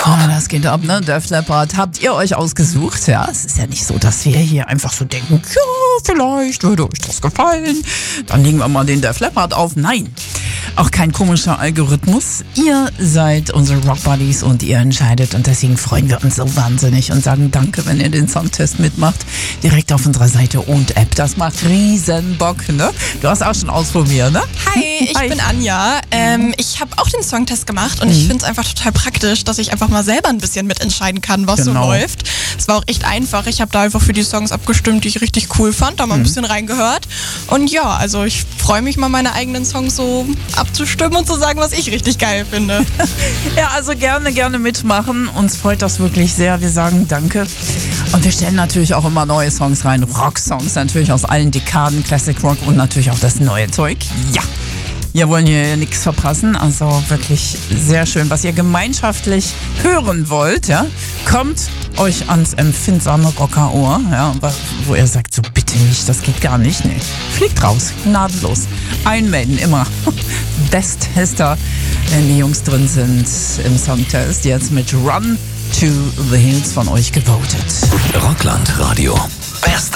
Hip-Hop. Ja, das geht ab, ne? Def Leppard habt ihr euch ausgesucht, ja? Es ist ja nicht so, dass wir hier einfach so denken, ja, vielleicht würde euch das gefallen. Dann legen wir mal den Def Leppard auf. Nein, auch kein komischer Algorithmus. Ihr seid unsere Rock Buddies und ihr entscheidet und deswegen freuen wir uns so wahnsinnig und sagen danke, wenn ihr den Songtest mitmacht. Direkt auf unserer Seite und App. Das macht riesen Bock, ne? Du hast auch schon ausprobiert, ne? Hi, ich bin Anja. Ich habe auch den Songtest gemacht und ich finde es einfach total praktisch, dass ich einfach mal selber ein bisschen mitentscheiden kann, was so läuft. Es war auch echt einfach. Ich habe da einfach für die Songs abgestimmt, die ich richtig cool fand, da mal ein bisschen reingehört. Und ja, also ich freue mich mal, meine eigenen Songs so abzustimmen und zu sagen, was ich richtig geil finde. Ja, also gerne mitmachen. Uns freut das wirklich sehr. Wir sagen danke. Und wir stellen natürlich auch immer neue Songs rein. Rock-Songs natürlich aus allen Dekaden, Classic Rock und natürlich auch das neue Zeug. Ja, wir wollen hier nichts verpassen. Also wirklich sehr schön, was ihr gemeinschaftlich hören wollt. Ja, kommt euch ans empfindsame Rockerohr, ja, wo ihr sagt, so bitte nicht, das geht gar nicht. Nee, fliegt raus, gnadenlos. Einmelden immer. Best-Tester, wenn die Jungs drin sind im Songtest. Jetzt mit Run to the Hills von euch gewotet. Rockland Radio. Best